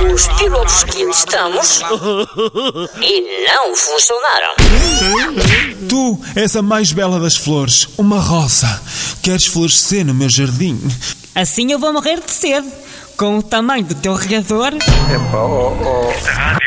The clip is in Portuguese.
os pilotos que testamos e não funcionaram. Tu és a mais bela das flores, uma rosa. Queres florescer no meu jardim? Assim eu vou morrer de sede. Com o tamanho do teu regador. Epá,